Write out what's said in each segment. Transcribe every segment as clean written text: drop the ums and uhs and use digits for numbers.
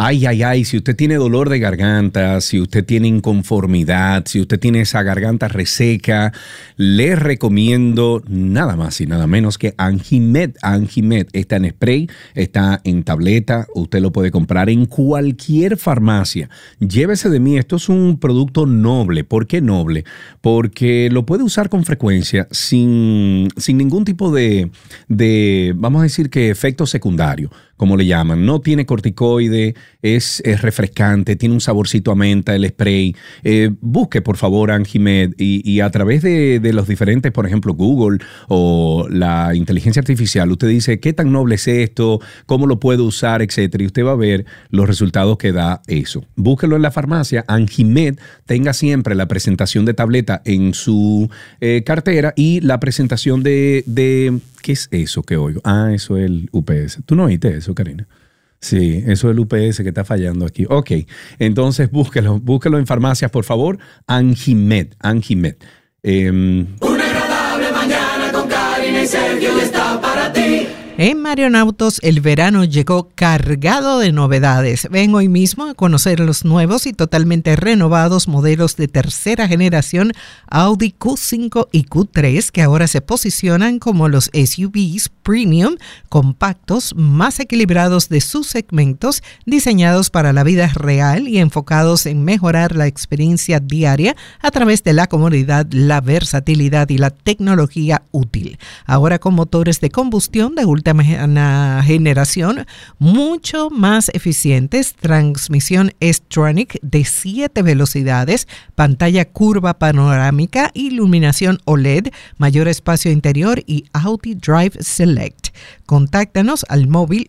Ay, si usted tiene dolor de garganta, si usted tiene inconformidad, si usted tiene esa garganta reseca, le recomiendo nada más y nada menos que Anjimed. Anjimed está en spray, está en tableta, usted lo puede comprar en cualquier farmacia. Llévese de mí, esto es un producto noble. ¿Por qué noble? Porque lo puede usar con frecuencia sin ningún tipo de, vamos a decir que efecto secundario, como le llaman. No tiene corticoide, es refrescante, tiene un saborcito a menta, el spray. Busque, por favor, Anjimed y a través de los diferentes, por ejemplo, Google o la inteligencia artificial, usted dice qué tan noble es esto, cómo lo puedo usar, etcétera, y usted va a ver los resultados que da eso. Búsquelo en la farmacia. Anjimed, tenga siempre la presentación de tableta en su cartera y la presentación de ¿qué es eso que oigo? Eso es el UPS. ¿Tú no oíste eso, Karina? Sí, eso es el UPS que está fallando aquí. Ok, entonces búsquelo en farmacias, por favor. Anjimed. Una agradable mañana con Karina y Sergio ya está para ti. En Marionautos el verano llegó cargado de novedades. Ven hoy mismo a conocer los nuevos y totalmente renovados modelos de tercera generación Audi Q5 y Q3 que ahora se posicionan como los SUVs premium, compactos, más equilibrados de sus segmentos, diseñados para la vida real y enfocados en mejorar la experiencia diaria a través de la comodidad, la versatilidad y la tecnología útil. Ahora con motores de combustión de última generación, mucho más eficientes, transmisión S-Tronic de 7 velocidades, pantalla curva panorámica, iluminación OLED, mayor espacio interior y Audi Drive Select. Contáctanos al móvil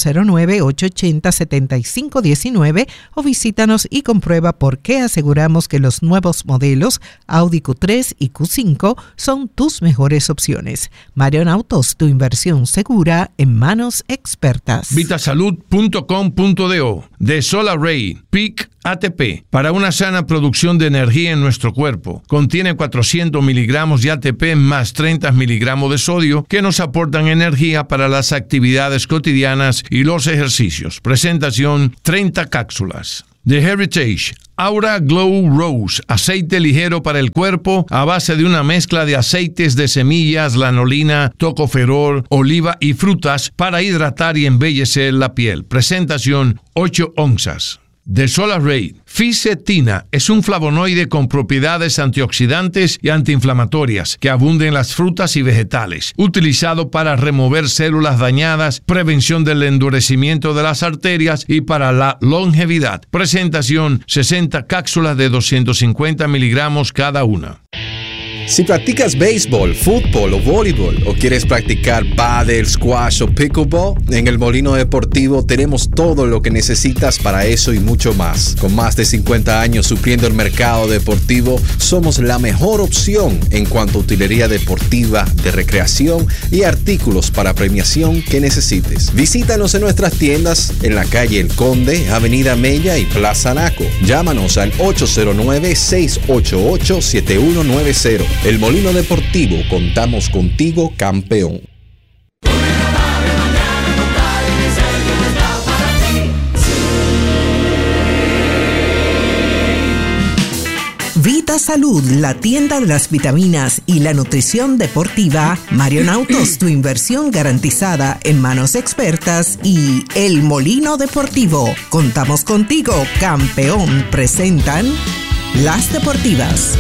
809-880-7519 o visítanos y comprueba por qué aseguramos que los nuevos modelos Audi Q3 y Q5 son tus mejores opciones. Marionautos, tu inversión segura en manos expertas. Vitasalud.com.do de SolarRay Peak ATP para una sana producción de energía en nuestro cuerpo. Contiene 400 miligramos de ATP más 30 miligramos de sodio que nos aportan energía para las actividades cotidianas y los ejercicios. Presentación: 30 cápsulas. The Heritage Aura Glow Rose, aceite ligero para el cuerpo a base de una mezcla de aceites de semillas, lanolina, tocoferol, oliva y frutas para hidratar y embellecer la piel. Presentación: 8 onzas. De SolarRay, Fisetina es un flavonoide con propiedades antioxidantes y antiinflamatorias que abunda en las frutas y vegetales, utilizado para remover células dañadas, prevención del endurecimiento de las arterias y para la longevidad. Presentación: 60 cápsulas de 250 miligramos cada una. Si practicas béisbol, fútbol o voleibol o quieres practicar pádel, squash o pickleball, en el Molino Deportivo tenemos todo lo que necesitas para eso y mucho más. Con más de 50 años supliendo el mercado deportivo, somos la mejor opción en cuanto a utilería deportiva, de recreación y artículos para premiación que necesites. Visítanos en nuestras tiendas en la calle El Conde, Avenida Mella y Plaza Naco. Llámanos al 809-688-7190. El Molino Deportivo, contamos contigo, campeón. Vita Salud, la tienda de las vitaminas y la nutrición deportiva. Marionautos, tu inversión garantizada en manos expertas. Y El Molino Deportivo, contamos contigo, campeón. Presentan Las Deportivas.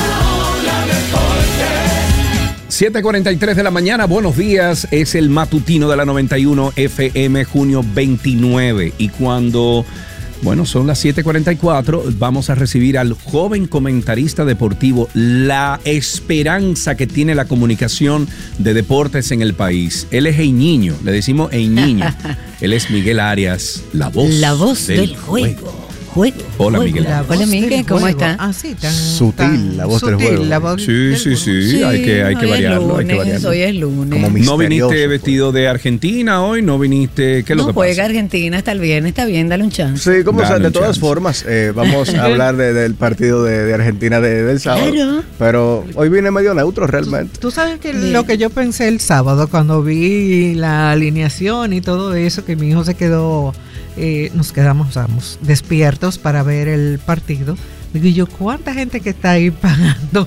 7:43 de la mañana, buenos días, es el matutino de la 91 FM, junio 29, y cuando, son las 7:44, vamos a recibir al joven comentarista deportivo, la esperanza que tiene la comunicación de deportes en el país. Él es el niño, le decimos el niño. Él es Miguel Arias, la voz del juego. Hola, Miguel. Hola, Miguel, ¿cómo está? Así, sutil, la voz del juego. Sí, hay que variarlo. Hoy es lunes. ¿No viniste vestido de Argentina hoy? ¿No viniste? ¿Qué es lo que pasa? No juega Argentina, está bien, dale un chance. Sí, de todas formas, vamos a hablar del partido de Argentina del sábado. Claro. Pero hoy viene medio neutro realmente. Tú sabes que lo que yo pensé el sábado cuando vi la alineación y todo eso, que mi hijo se quedó nos quedamos despiertos para ver el partido. Digo yo, ¿cuánta gente que está ahí pagando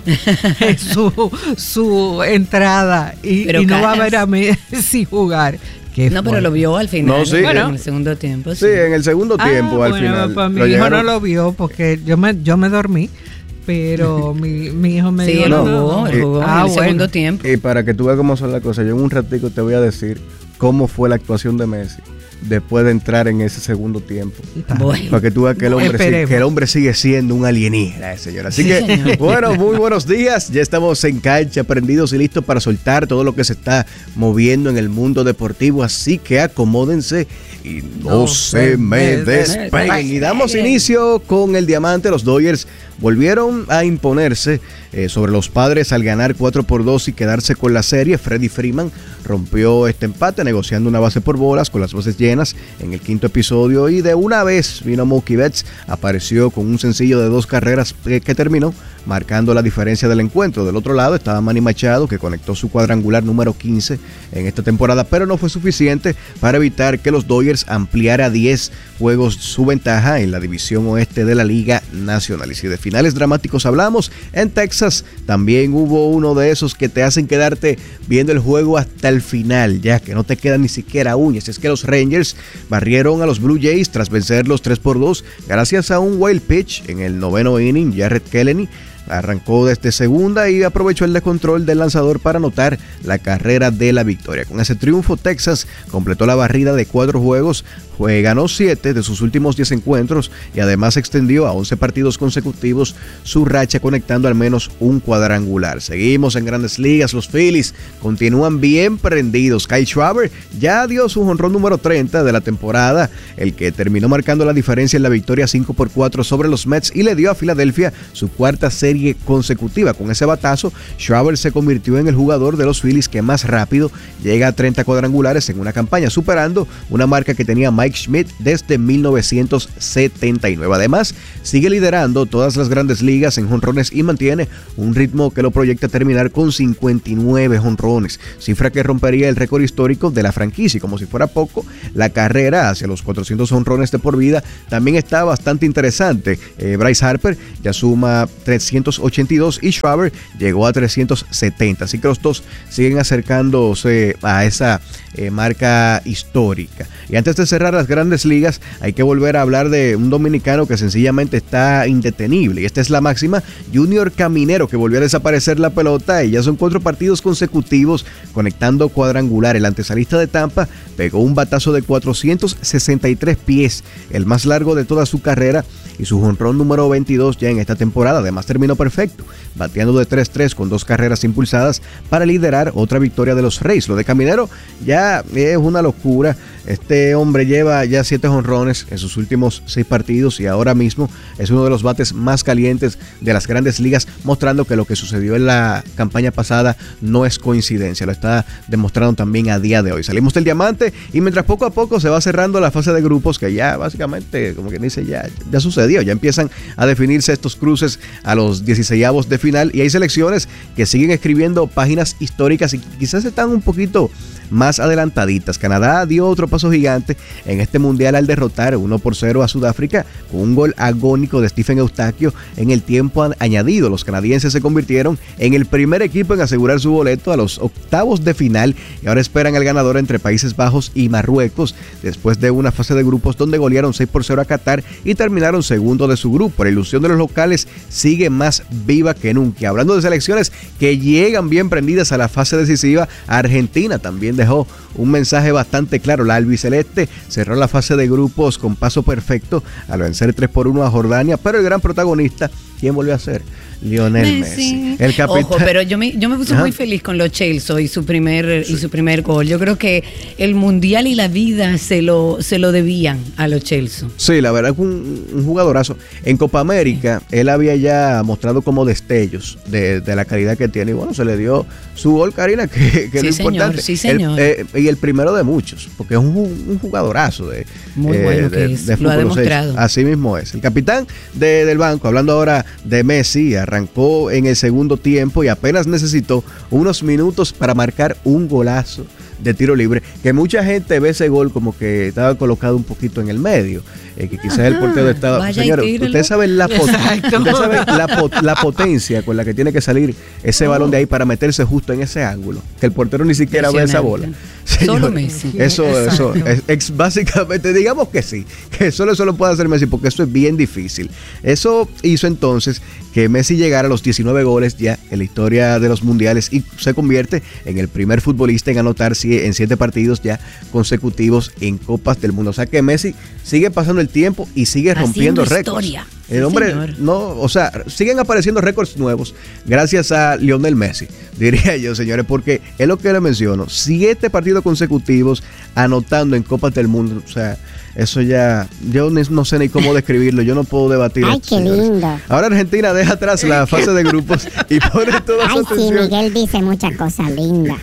su entrada y no va a ver a Messi jugar? No, pero lo vio al final. No, sí, bueno, en el segundo tiempo. Sí, en el segundo tiempo al final. Pues mi hijo no lo vio porque yo me dormí. Pero mi hijo me dijo, él jugó en el segundo tiempo. Y para que tú veas cómo son las cosas, yo en un ratico te voy a decir cómo fue la actuación de Messi después de entrar en ese segundo tiempo. Bueno. Para que tú veas que el hombre sigue siendo un alienígena, señor. Así que, señor. Bueno, muy buenos días. Ya estamos en cancha, prendidos y listos para soltar todo lo que se está moviendo en el mundo deportivo. Así que acomódense y no se me despeguen. Y damos inicio con el diamante. Los Dodgers volvieron a imponerse sobre los Padres al ganar 4-2 y quedarse con la serie. Freddie Freeman rompió este empate negociando una base por bolas con las bases llenas en el quinto episodio, y de una vez vino Mookie Betts, apareció con un sencillo de 2 carreras que terminó marcando la diferencia del encuentro. Del otro lado estaba Manny Machado, que conectó su cuadrangular número 15 en esta temporada, pero no fue suficiente para evitar que los Dodgers ampliara 10 juegos su ventaja en la división oeste de la Liga Nacional. Y si de finales dramáticos hablamos, en Texas también hubo uno de esos que te hacen quedarte viendo el juego hasta el final, ya que no te quedan ni siquiera uñas. Es que los Rangers barrieron a los Blue Jays tras vencerlos 3-2 gracias a un wild pitch en el 9º inning. Jarred Kelenic arrancó desde segunda y aprovechó el descontrol del lanzador para anotar la carrera de la victoria. Con ese triunfo, Texas completó la barrida de 4 juegos, ganó 7 de sus últimos 10 encuentros y además extendió a 11 partidos consecutivos su racha, conectando al menos un cuadrangular. Seguimos en Grandes Ligas. Los Phillies continúan bien prendidos. Kyle Schwarber ya dio su jonrón número 30 de la temporada, el que terminó marcando la diferencia en la victoria 5-4 sobre los Mets y le dio a Filadelfia su cuarta serie consecutiva. Con ese batazo, Schwarber se convirtió en el jugador de los Phillies que más rápido llega a 30 cuadrangulares en una campaña, superando una marca que tenía Mike Schmidt desde 1979. Además, sigue liderando todas las Grandes Ligas en jonrones y mantiene un ritmo que lo proyecta terminar con 59 jonrones, cifra que rompería el récord histórico de la franquicia. Y como si fuera poco, la carrera hacia los 400 jonrones de por vida también está bastante interesante. Bryce Harper ya suma 382 y Schwarber llegó a 370, así que los dos siguen acercándose a esa marca histórica. Y antes de cerrar las Grandes Ligas, hay que volver a hablar de un dominicano que sencillamente está indetenible, y esta es la máxima. Junior Caminero, que volvió a desaparecer la pelota, y ya son 4 partidos consecutivos conectando cuadrangular. El antesalista de Tampa pegó un batazo de 463 pies, el más largo de toda su carrera, y su jonrón número 22 ya en esta temporada. Además terminó perfecto, bateando de 3-3 con 2 carreras impulsadas para liderar otra victoria de los Rays. Lo de Caminero ya es una locura. Este hombre lleva ya 7 jonrones en sus últimos 6 partidos y ahora mismo es uno de los bates más calientes de las Grandes Ligas, mostrando que lo que sucedió en la campaña pasada no es coincidencia, lo está demostrando también a día de hoy. Salimos del diamante y mientras poco a poco se va cerrando la fase de grupos, que ya básicamente, como quien dice, ya sucedió, ya empiezan a definirse estos cruces a los 16avos de final, y hay selecciones que siguen escribiendo páginas históricas y quizás están un poquito más adelantaditas. Canadá dio otro paso gigante en este mundial al derrotar 1-0 a Sudáfrica con un gol agónico de Stephen Eustaquio en el tiempo añadido. Los canadienses se convirtieron en el primer equipo en asegurar su boleto a los octavos de final y ahora esperan al ganador entre Países Bajos y Marruecos, después de una fase de grupos donde golearon 6-0 a Qatar y terminaron segundo de su grupo. La ilusión de los locales sigue más viva que nunca. Hablando de selecciones que llegan bien prendidas a la fase decisiva, Argentina también dejó un mensaje bastante claro. La albiceleste cerró la fase de grupos con paso perfecto al vencer 3-1 a Jordania, pero el gran protagonista, ¿quién volvió a ser? Lionel Messi. El capitán. Ojo, pero yo me puse muy feliz con los Chelsea y su primer gol. Yo creo que el mundial y la vida se lo debían a los Chelsea. Sí, la verdad es un jugadorazo. En Copa América, él había ya mostrado como destellos de la calidad que tiene. Y bueno, se le dio su gol, Karina, que sí, es lo importante. Sí, señor. Y el primero de muchos, porque es un jugadorazo muy bueno que es. Lo ha demostrado. Así mismo es. El capitán del banco, hablando ahora de Messi, arrancó en el segundo tiempo y apenas necesitó unos minutos para marcar un golazo de tiro libre, que mucha gente ve ese gol como que estaba colocado un poquito en el medio, que quizás el portero estaba... Señores, ustedes saben la potencia con la que tiene que salir ese balón de ahí para meterse justo en ese ángulo, que el portero ni siquiera ve esa bola. Señores, solo Messi. Eso es básicamente, digamos que sí, que solo eso lo puede hacer Messi, porque eso es bien difícil. Eso hizo entonces que Messi llegara a los 19 goles ya en la historia de los mundiales y se convierte en el primer futbolista en anotar en 7 partidos ya consecutivos en Copas del Mundo. O sea que Messi sigue pasando el tiempo y sigue rompiendo récords. El hombre, siguen apareciendo récords nuevos gracias a Lionel Messi, diría yo, señores, porque es lo que le menciono, 7 partidos consecutivos anotando en Copas del Mundo, o sea, eso ya, yo no sé ni cómo describirlo, yo no puedo debatir. Ay, qué lindo. Ahora Argentina deja atrás la fase de grupos y pone toda su atención. Sí, Miguel dice muchas cosas lindas.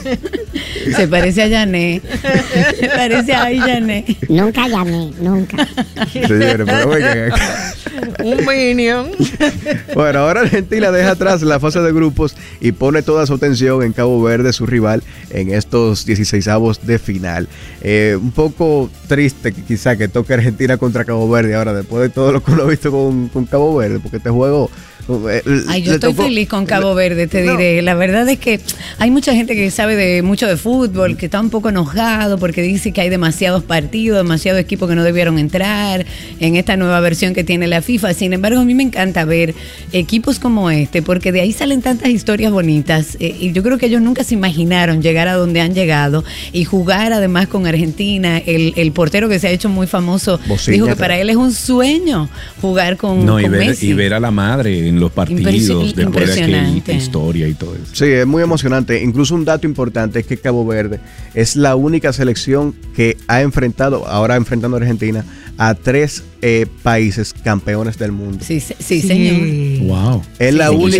Se parece a Yané. Se parece a Yané. Nunca llamé, nunca. Señores, pero oigan. Un minion. Bueno, ahora Argentina deja atrás la fase de grupos y pone toda su atención en Cabo Verde, su rival, en estos 16avos de final. Un poco triste quizá que toque Argentina contra Cabo Verde ahora, después de todo lo que uno ha visto con Cabo Verde, porque este juego... Ay, yo estoy feliz con Cabo Verde, te diré. La verdad es que hay mucha gente que sabe mucho de fútbol, que está un poco enojado porque dice que hay demasiados partidos, demasiados equipos que no debieron entrar en esta nueva versión que tiene la FIFA. Sin embargo, a mí me encanta ver equipos como este, porque de ahí salen tantas historias bonitas. Y yo creo que ellos nunca se imaginaron llegar a donde han llegado y jugar además con Argentina. El portero que se ha hecho muy famoso dijo que para él es un sueño jugar con Messi. Y ver a la madre en los partidos, después de aquella historia y todo eso. Sí, es muy emocionante. Incluso un dato importante es que Cabo Verde es la única selección que ha enfrentado, ahora enfrentando a Argentina, a 3 países campeones del mundo. Sí, señor. Wow. Es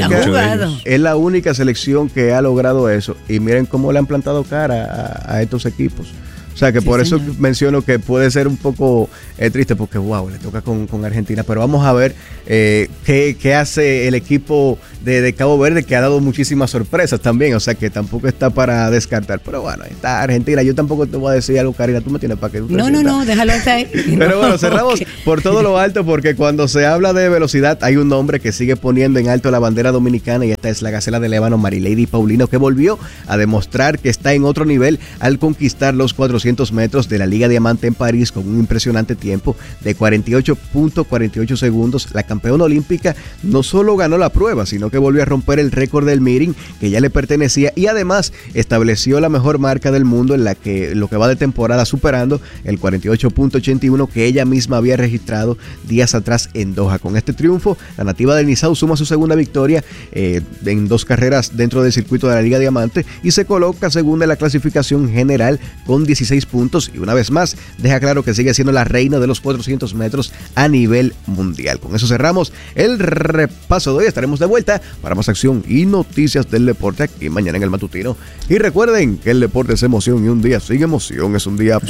la única selección que ha logrado eso. Y miren cómo le han plantado cara a estos equipos. O sea que por eso menciono que puede ser un poco triste porque le toca con Argentina, pero vamos a ver qué hace el equipo de Cabo Verde, que ha dado muchísimas sorpresas también, o sea que tampoco está para descartar, pero bueno, está Argentina. Yo tampoco te voy a decir algo, Karina, tú me tienes para que... No, déjalo hasta ahí. Pero bueno, cerramos por todo lo alto, porque cuando se habla de velocidad hay un nombre que sigue poniendo en alto la bandera dominicana, y esta es la gacela de Líbano, Marilady Paulino, que volvió a demostrar que está en otro nivel al conquistar los 400 metros de la Liga Diamante en París con un impresionante tiempo de 48.48 segundos. La campeona olímpica no solo ganó la prueba, sino que volvió a romper el récord del meeting que ya le pertenecía, y además estableció la mejor marca del mundo en lo que va de temporada, superando el 48.81 que ella misma había registrado días atrás en Doha. Con este triunfo, la nativa del Nizao suma su segunda victoria en 2 carreras dentro del circuito de la Liga Diamante y se coloca segunda en la clasificación general con 16 puntos, y una vez más deja claro que sigue siendo la reina de los 400 metros a nivel mundial. Con eso cerramos el repaso de hoy. Estaremos de vuelta para más acción y noticias del deporte aquí mañana en el Matutino. Y recuerden que el deporte es emoción, y un día sin emoción es un día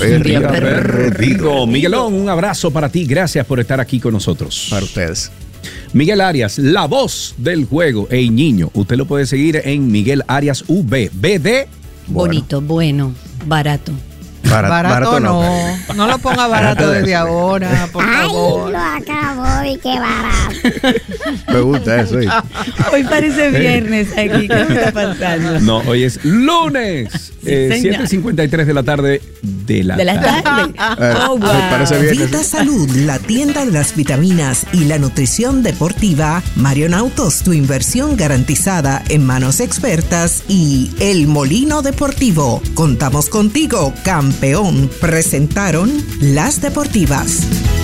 perdido. Miguelón, un abrazo para ti. Gracias por estar aquí con nosotros. Para ustedes. Miguel Arias, la voz del juego. Ey, niño, usted lo puede seguir en Miguel Arias V. BD. Bonito, bueno, barato. Barato no lo ponga barato desde ahora, por favor. Ay, lo acabó y qué barato. Me gusta eso. Hoy parece viernes aquí, ¿qué está pasando? No, hoy es lunes, 7:53 de la tarde. De la tarde. Oh, wow. Parece viernes. Vita Salud, la tienda de las vitaminas y la nutrición deportiva. Marion Autos, tu inversión garantizada en manos expertas. Y El Molino Deportivo. Contamos contigo, campeón. Presentaron Las Deportivas.